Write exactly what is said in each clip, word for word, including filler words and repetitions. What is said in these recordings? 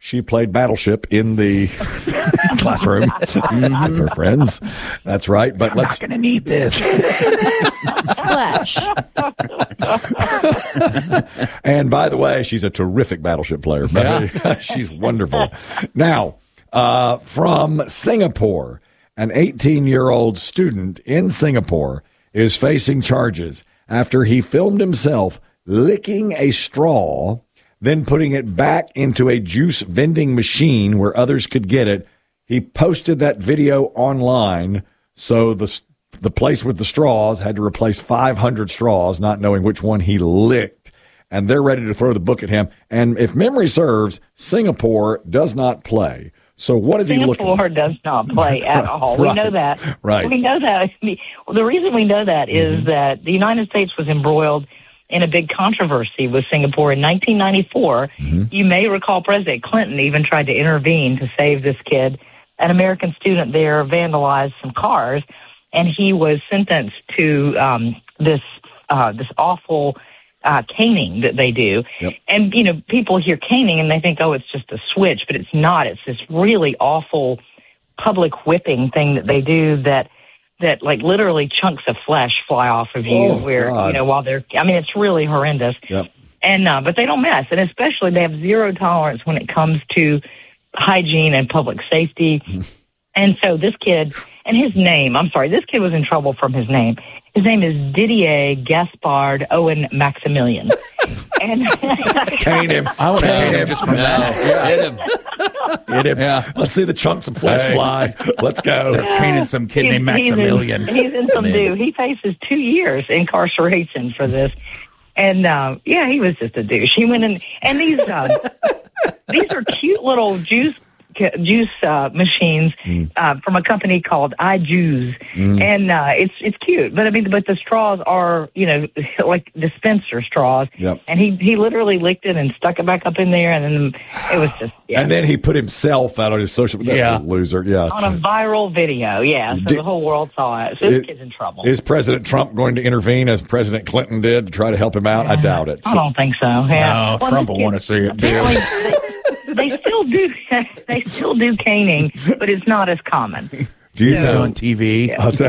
she played Battleship in the classroom with her friends. That's right. But I'm let's not going to need this. Splash. And by the way, she's a terrific Battleship player. Yeah. She's wonderful. Now, uh, from Singapore, an eighteen-year-old student in Singapore is facing charges after he filmed himself licking a straw, then putting it back into a juice vending machine where others could get it. He posted that video online, so the the place with the straws had to replace five hundred straws, not knowing which one he licked. And they're ready to throw the book at him. And if memory serves, Singapore does not play. So what is Singapore he looking Singapore does not play at all. Right. We know that. Right. We know that. Well, the reason we know that is mm-hmm. that the United States was embroiled in a big controversy with Singapore in nineteen ninety-four. Mm-hmm. You may recall President Clinton even tried to intervene to save this kid. An American student there vandalized some cars, and he was sentenced to um, this uh, this awful uh, caning that they do. Yep. And, you know, people hear caning and they think, oh, it's just a switch, but it's not. It's this really awful public whipping thing that they do that that like literally chunks of flesh fly off of you oh, where, God. you know, while they're, I mean, it's really horrendous. Yep. And, uh, but they don't mess. And especially they have zero tolerance when it comes to hygiene and public safety. Mm-hmm. And so this kid, and his name, I'm sorry, this kid was in trouble from his name. His name is Didier Gaspard Owen Maximilian. And cane him. I want to cane him just from that. Yeah. Hit him. Hit him. Yeah. Let's see the chunks of flesh Hey. fly. Let's go. They're caning some kid named he's Maximilian. in, he's in some do. He faces two years incarceration for this. And, uh, yeah, he was just a douche. He went in, and these, uh, these are cute little juice juice uh, machines mm. uh, from a company called iJuice, mm. and uh, it's it's cute. But I mean, but the straws are, you know, like dispenser straws. Yep. And he he literally licked it and stuck it back up in there, and then it was just. Yeah. And then he put himself out on his social media. Yeah. Loser. Yeah. On a viral video. Yeah. So Did, the whole world saw it. So this it, kid's in trouble. Is President Trump going to intervene as President Clinton did to try to help him out? Yeah. I doubt it. I don't think so. Yeah. No, well, Trump will want to see it too. They still do. They still do caning, but it's not as common. Do you Is know, it on T V? I'll tell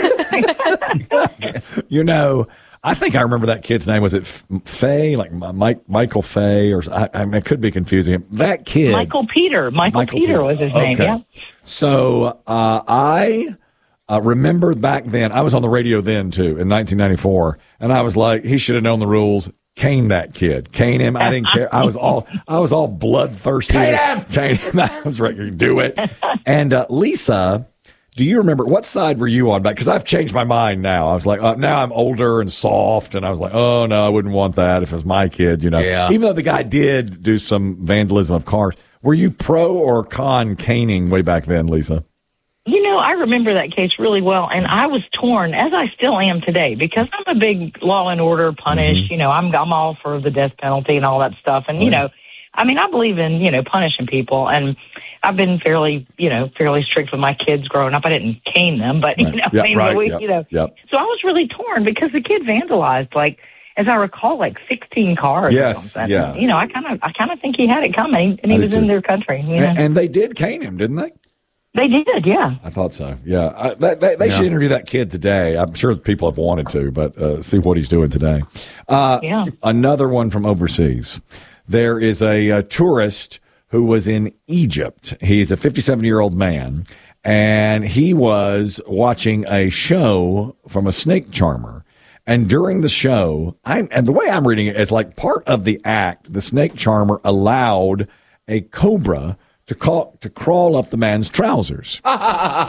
you know, I think I remember that kid's name. Was it Fay? Like Mike Michael Fay, or I, I, mean, I could be confusing him. That kid, Michael Peter. Michael, Michael Peter, Peter was his name. Okay. Yeah. So uh, I uh, remember back then. I was on the radio then too in nineteen ninety-four, and I was like, he should have known the rules. Cane that kid. Cane him. I didn't care. I was all I was all bloodthirsty. Cane him. Cane him. I was ready to do it. And uh, Lisa, do you remember what side were you on back? Because I've changed my mind now. I was like, uh, now I'm older and soft, and I was like, oh no, I wouldn't want that if it was my kid. You know, yeah. Even though the guy did do some vandalism of cars, were you pro or con caning way back then, Lisa? You know, I remember that case really well, and I was torn, as I still am today, because I'm a big law and order punish. Mm-hmm. You know, I'm I'm all for the death penalty and all that stuff. And, you know, I mean, I believe in, you know, punishing people. And I've been fairly, you know, fairly strict with my kids growing up. I didn't cane them, but, right. you know, yep, I mean, right. we, yep. you know. Yep. So I was really torn because the kid vandalized, like, as I recall, like sixteen cars. Yes, or something. yeah. You know, I kind of I kind of think he had it coming, and he I was too. in their country. You know? and, and they did cane him, didn't they? They did, yeah. I thought so. Yeah, I, they, they, they yeah. should interview that kid today. I'm sure people have wanted to, but uh, see what he's doing today. Uh, yeah. Another one from overseas. There is a, a tourist who was in Egypt. He's a fifty-seven-year-old man, and he was watching a show from a snake charmer. And during the show, I'm, and the way I'm reading it is like part of the act, the snake charmer allowed a cobra to call, to crawl up the man's trousers. All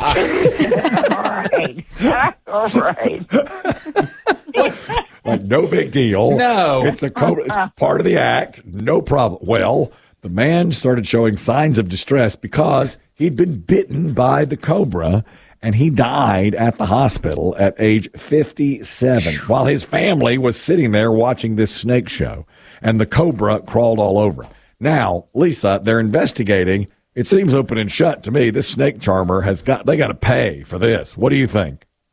right. All right. Like, no big deal. No. It's a cobra. It's part of the act. No problem. Well, the man started showing signs of distress because he'd been bitten by the cobra, and he died at the hospital at age fifty-seven while his family was sitting there watching this snake show, and the cobra crawled all over him. Now, Lisa, they're investigating. It seems open and shut to me. This snake charmer has got, they got to pay for this. What do you think?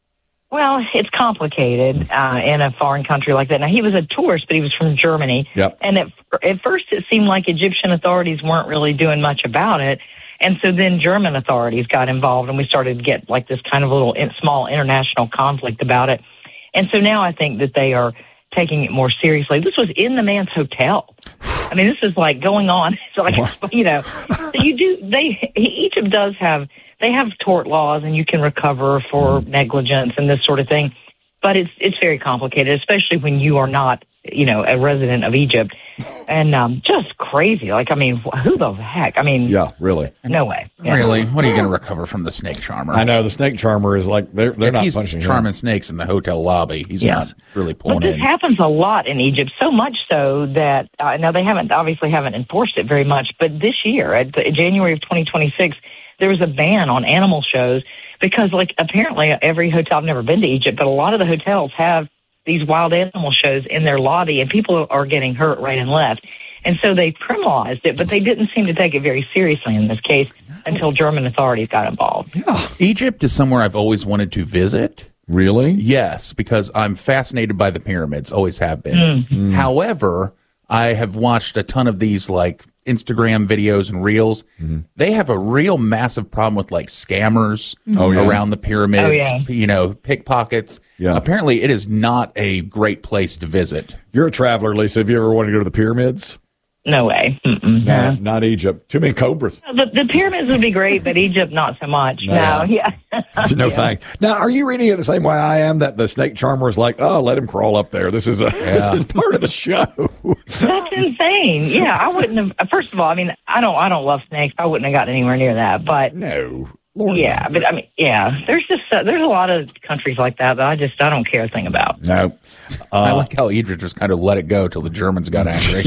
Well, it's complicated uh, in a foreign country like that. Now, he was a tourist, but he was from Germany. Yep. And at, at first, it seemed like Egyptian authorities weren't really doing much about it. And so then German authorities got involved, and we started to get like this kind of little in, small international conflict about it. And so now I think that they are taking it more seriously. This was in the man's hotel. I mean, this is like going on. It's like, you know, so you do, they, Egypt does have, they have tort laws, and you can recover for negligence and this sort of thing. But it's, it's very complicated, especially when you are not, you know, a resident of Egypt. And um, just crazy. Like, I mean, who the heck? I mean, yeah, really. No way. Yeah. Really? What are you going to recover from the snake charmer? I know the snake charmer is like they're they're if not he's punching charming him. snakes in the hotel lobby. He's Yes. not really pulling But this in. happens a lot in Egypt, so much so that uh, now they haven't obviously haven't enforced it very much. But this year, at the, January of twenty twenty-six, there was a ban on animal shows because, like, apparently every hotel, I've never been to Egypt, but a lot of the hotels have these wild animal shows in their lobby, and people are getting hurt right and left. And so they criminalized it, but they didn't seem to take it very seriously in this case until German authorities got involved. Yeah. Egypt is somewhere I've always wanted to visit. Really? Yes, because I'm fascinated by the pyramids, always have been. Mm-hmm. However, I have watched a ton of these like Instagram videos and reels. Mm-hmm. They have a real massive problem with like scammers oh, yeah. around the pyramids, oh, yeah. you know, pickpockets. Yeah. Apparently it is not a great place to visit. You're a traveler, Lisa. Have you ever wanted to go to the pyramids? No way. Mm-mm, No, no. not Egypt. Too many cobras. The, the pyramids would be great, but Egypt not so much. No. No, yeah. No Yeah. thanks. Now, are you reading it the same way I am? That the snake charmer is like, oh, let him crawl up there. This is a this is part of the show. That's insane. Yeah, I wouldn't have. First of all, I mean, I don't, I don't love snakes. I wouldn't have gotten anywhere near that. But No, Lord, yeah, but I mean, yeah, there's just uh, there's a lot of countries like that that I just I don't care a thing about. no. Uh, I like how Egypt just kind of let it go till the Germans got angry.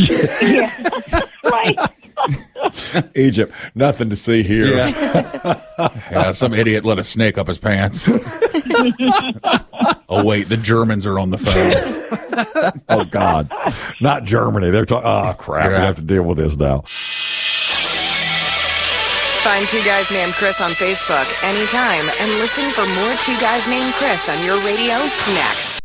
Yeah, right. Egypt, nothing to see here. Yeah, some idiot let a snake up his pants. Oh, wait, the Germans are on the phone. Oh God, not Germany. They're talking. Oh crap, we Yeah. have to deal with this now. Find Two Guys Named Chris on Facebook anytime and listen for more Two Guys Named Chris on your radio next.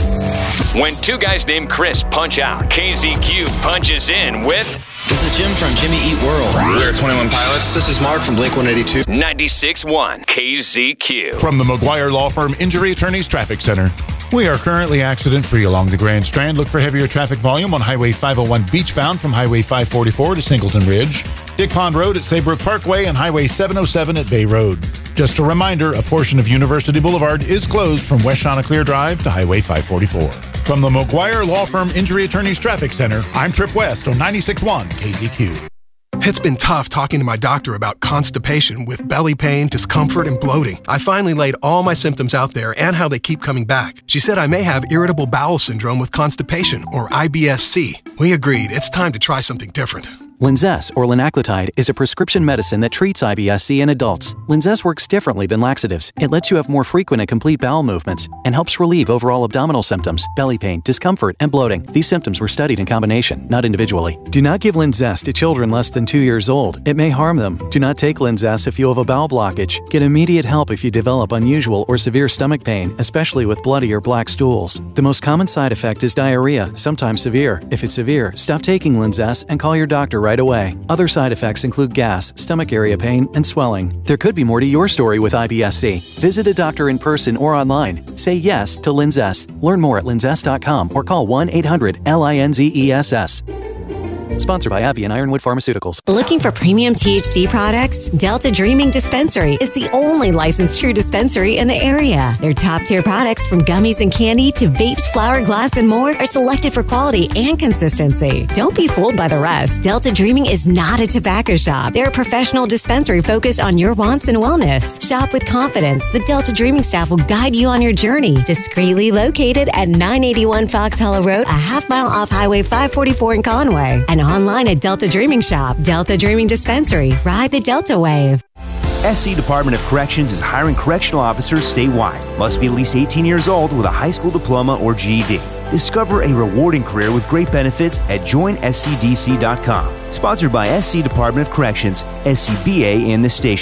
When Two Guys Named Chris punch out, K Z Q punches in with This is Jim from Jimmy Eat World. We're twenty-one Pilots. This is Mark from Blink one eighty-two. ninety-six point one K Z Q. From the McGuire Law Firm Injury Attorneys Traffic Center. We are currently accident-free along the Grand Strand. Look for heavier traffic volume on Highway five oh one beachbound from Highway five forty-four to Singleton Ridge, Dick Pond Road at Saybrook Parkway, and Highway seven oh seven at Bay Road. Just a reminder, a portion of University Boulevard is closed from West Chanticleer Drive to Highway five forty-four. From the McGuire Law Firm Injury Attorneys Traffic Center, I'm Trip West on ninety-six point one K Z Q. It's been tough talking to my doctor about constipation with belly pain, discomfort, and bloating. I finally laid all my symptoms out there and how they keep coming back. She said I may have irritable bowel syndrome with constipation, or I B S C. We agreed it's time to try something different. Linzess, or linaclotide, is a prescription medicine that treats I B S C in adults. Linzess works differently than laxatives. It lets you have more frequent and complete bowel movements and helps relieve overall abdominal symptoms, belly pain, discomfort, and bloating. These symptoms were studied in combination, not individually. Do not give Linzess to children less than two years old. It may harm them. Do not take Linzess if you have a bowel blockage. Get immediate help if you develop unusual or severe stomach pain, especially with bloody or black stools. The most common side effect is diarrhea, sometimes severe. If it's severe, stop taking Linzess and call your doctor right away. Other side effects include gas, stomach area pain, and swelling. There could be more to your story with I B S C. Visit a doctor in person or online. Say yes to Linzess. Learn more at linzess dot com or call one eight hundred L I N Z E S S. Sponsored by AbbVie and Ironwood Pharmaceuticals. Looking for premium T H C products? Delta Dreaming Dispensary is the only licensed true dispensary in the area. Their top-tier products, from gummies and candy to vapes, flower, glass, and more, are selected for quality and consistency. Don't be fooled by the rest. Delta Dreaming is not a tobacco shop. They're a professional dispensary focused on your wants and wellness. Shop with confidence. The Delta Dreaming staff will guide you on your journey. Discreetly located at nine eighty-one Fox Hollow Road, a half mile off Highway five forty-four in Conway. And online at Delta Dreaming Shop. Delta Dreaming Dispensary. Ride the Delta wave. S C Department of Corrections is hiring correctional officers statewide. Must be at least eighteen years old with a high school diploma or G E D. Discover a rewarding career with great benefits at join S C D C dot com. Sponsored by S C Department of Corrections, S C B A, and the station.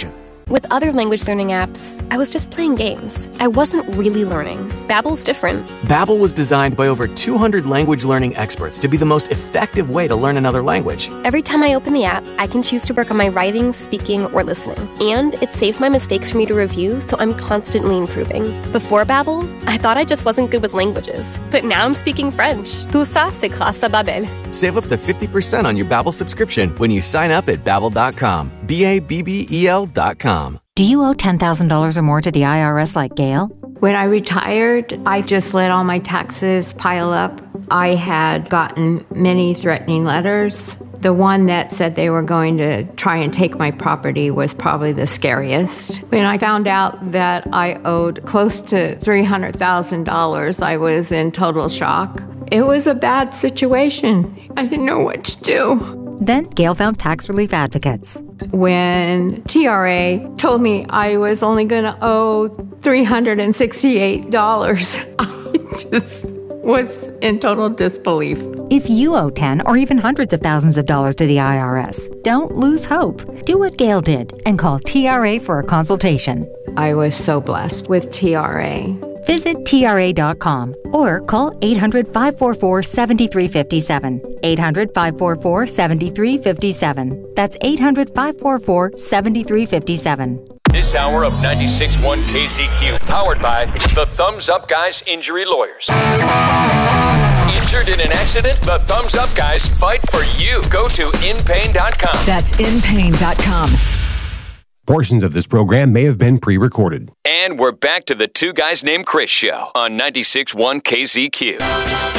With other language learning apps, I was just playing games. I wasn't really learning. Babbel's different. Babbel was designed by over two hundred language learning experts to be the most effective way to learn another language. Every time I open the app, I can choose to work on my writing, speaking, or listening. And it saves my mistakes for me to review, so I'm constantly improving. Before Babbel, I thought I just wasn't good with languages. But now I'm speaking French. Tout ça, c'est grâce à Babbel. Save up to fifty percent on your Babbel subscription when you sign up at babbel dot com. B A B B E L dot com. Do you owe ten thousand dollars or more to the I R S like Gail? When I retired, I just let all my taxes pile up. I had gotten many threatening letters. The one that said they were going to try and take my property was probably the scariest. When I found out that I owed close to three hundred thousand dollars, I was in total shock. It was a bad situation. I didn't know what to do. Then Gail found tax relief advocates. When T R A told me I was only going to owe three hundred sixty-eight dollars, I just was in total disbelief. If you owe ten or even hundreds of thousands of dollars to the I R S, don't lose hope. Do what Gail did and call T R A for a consultation. I was so blessed with T R A. Visit T R A dot com or call eight hundred, five four four, seven three five seven. eight hundred, five four four, seven three five seven. That's eight hundred, five four four, seven three five seven. This hour of ninety-six point one K Z Q, powered by the Thumbs Up Guys Injury Lawyers. Injured in an accident? The Thumbs Up Guys fight for you. Go to in pain dot com. That's in pain dot com. Portions of this program may have been pre-recorded. And we're back to the Two Guys Named Chris show on ninety-six point one K Z Q.